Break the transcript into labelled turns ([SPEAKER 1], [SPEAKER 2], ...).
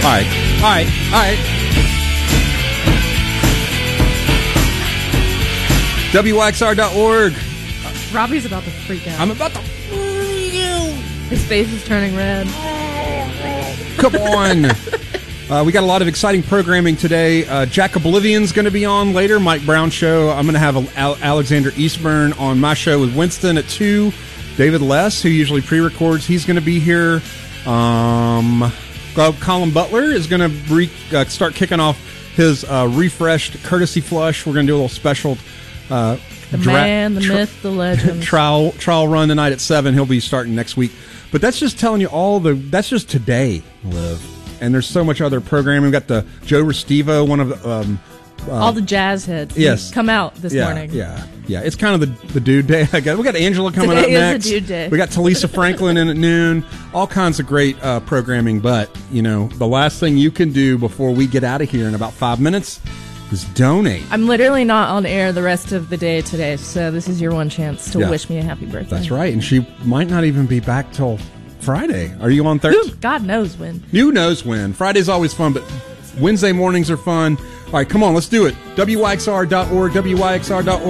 [SPEAKER 1] WYXR.org.
[SPEAKER 2] Robbie's about to freak out.
[SPEAKER 1] I'm about to...
[SPEAKER 2] His face is turning red.
[SPEAKER 1] Come on. We got a lot of exciting programming today. Jack Oblivion's going to be on later, Mike Brown show. I'm going to have Alexander Eastburn on my show with Winston at 2. David Less, who usually pre-records, he's going to be here. Colin Butler is going to start kicking off his refreshed courtesy flush. We're going to do a little special
[SPEAKER 2] the man, the myth, the legend.
[SPEAKER 1] trial run tonight at 7. He'll be starting next week. But that's just telling you that's just today, Liv. And there's so much other programming. We've got the Joe Restivo, one of the...
[SPEAKER 2] all the jazz heads.
[SPEAKER 1] Yes.
[SPEAKER 2] Come out this morning.
[SPEAKER 1] Yeah. It's kind of the dude day, I guess. We got Angela coming
[SPEAKER 2] Today
[SPEAKER 1] up next.
[SPEAKER 2] Is the dude day.
[SPEAKER 1] We got Talisa Franklin in at noon. All kinds of great programming. But, the last thing you can do before we get out of here in about 5 minutes is donate.
[SPEAKER 2] I'm literally not on air the rest of the day today, so this is your one chance to wish me a happy birthday.
[SPEAKER 1] That's right. And she might not even be back till Friday. Are you on Thursday?
[SPEAKER 2] God knows when.
[SPEAKER 1] Who knows when. Friday's always fun, but Wednesday mornings are fun. All right, come on, let's do it. WYXR.org, WYXR.org.